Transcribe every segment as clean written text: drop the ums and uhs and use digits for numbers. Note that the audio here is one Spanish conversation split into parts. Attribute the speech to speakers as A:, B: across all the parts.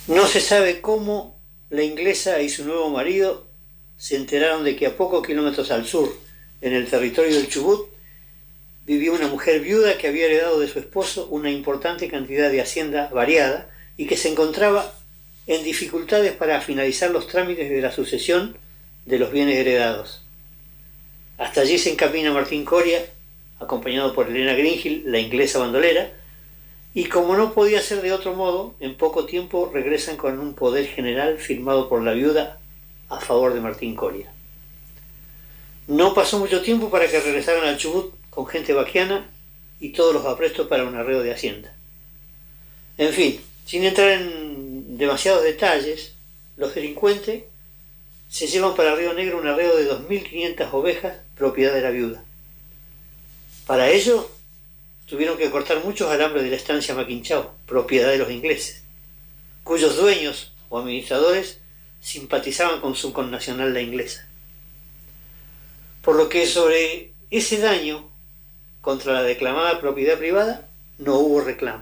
A: No se sabe cómo la inglesa y su nuevo marido se enteraron de que a pocos kilómetros al sur, en el territorio del Chubut, vivía una mujer viuda que había heredado de su esposo una importante cantidad de hacienda variada y que se encontraba en dificultades para finalizar los trámites de la sucesión de los bienes heredados. Hasta allí se encamina Martín Coria, acompañado por Elena Greenhill, la inglesa bandolera, y como no podía ser de otro modo, en poco tiempo regresan con un poder general firmado por la viuda a favor de Martín Coria. No pasó mucho tiempo para que regresaran al Chubut con gente vaquiana y todos los aprestos para un arreo de hacienda. En fin, sin entrar en demasiados detalles, los delincuentes se llevan para Río Negro un arreo de 2.500 ovejas, propiedad de la viuda. Para ello, tuvieron que cortar muchos alambres de la estancia Maquinchao, propiedad de los ingleses, cuyos dueños o administradores simpatizaban con su connacional la inglesa. Por lo que sobre ese daño contra la declamada propiedad privada no hubo reclamo.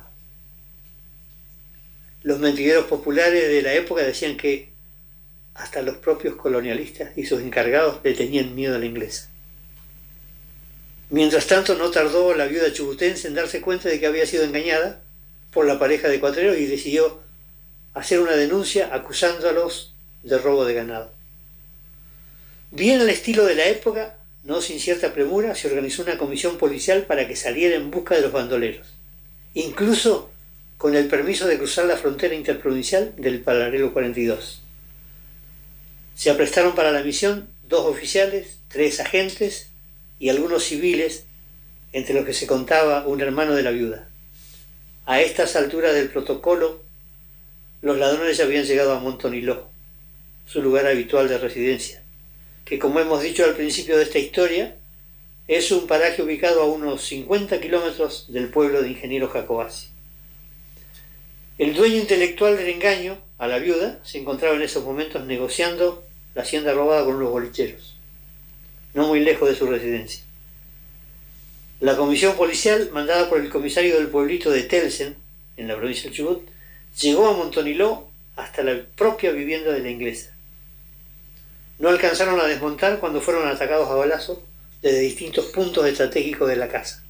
A: Los mentideros populares de la época decían que hasta los propios colonialistas y sus encargados le tenían miedo a la inglesa. Mientras tanto, no tardó la viuda chubutense en darse cuenta de que había sido engañada por la pareja de cuatreros y decidió hacer una denuncia acusándolos de robo de ganado. Bien al estilo de la época, no sin cierta premura, se organizó una comisión policial para que saliera en busca de los bandoleros, incluso con el permiso de cruzar la frontera interprovincial del paralelo 42. Se aprestaron para la misión 2 oficiales, 3 agentes y algunos civiles, entre los que se contaba un hermano de la viuda. A estas alturas del protocolo, los ladrones ya habían llegado a Montoniló, su lugar habitual de residencia, que, como hemos dicho al principio de esta historia, es un paraje ubicado a unos 50 kilómetros del pueblo de Ingeniero Jacobacci. El dueño intelectual del engaño, a la viuda, se encontraba en esos momentos negociando la hacienda robada con unos bolicheros, no muy lejos de su residencia. La comisión policial, mandada por el comisario del pueblito de Telsen, en la provincia del Chubut, llegó a Montoniló hasta la propia vivienda de la inglesa. No alcanzaron a desmontar cuando fueron atacados a balazos desde distintos puntos estratégicos de la casa.